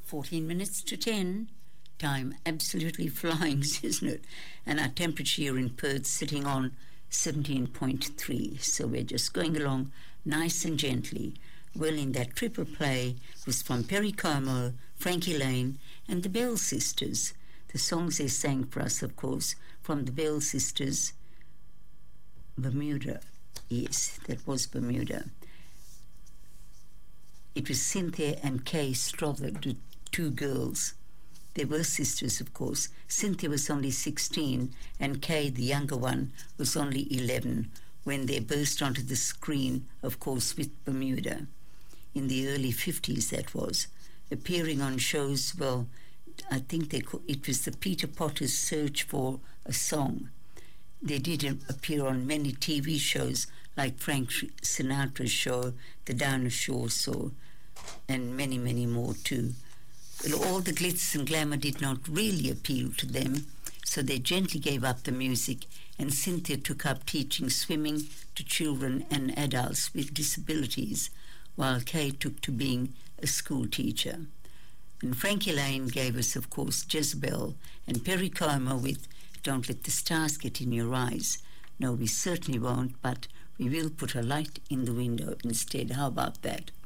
14 minutes to 10. Time absolutely flying, isn't it? And our temperature here in Perth sitting on 17.3. So we're just going along nice and gently. Well, in that triple play was from Perry Como, Frankie Lane, and the Bell Sisters. The songs they sang for us, of course, from the Bell Sisters, Bermuda. Yes, that was Bermuda. It was Cynthia and Kay Strother, the two girls. They were sisters, of course. Cynthia was only 16, and Kay, the younger one, was only 11 when they burst onto the screen, of course, with Bermuda. In the early 50s, that was. Appearing on shows, well, I think it was the Peter Potter's Search for a Song. They did appear on many TV shows like Frank Sinatra's show, The Dinah Shore Show, and many, many more too. Well, all the glitz and glamour did not really appeal to them, so they gently gave up the music, and Cynthia took up teaching swimming to children and adults with disabilities, while Kay took to being a school teacher. And Frankie Lane gave us, of course, Jezebel, and Perry Como with Don't Let the Stars Get in Your Eyes. No, we certainly won't, but we will put a light in the window instead. How about that?